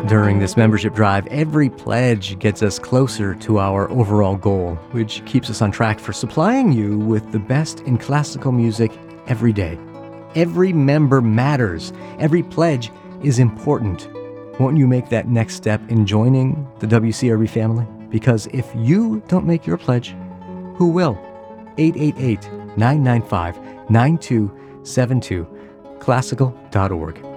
During this membership drive, every pledge gets us closer to our overall goal, which keeps us on track for supplying you with the best in classical music every day. Every member matters. Every pledge is important. Won't you make that next step in joining the WCRB family? Because if you don't make your pledge, who will? 888-995-9272, classical.org.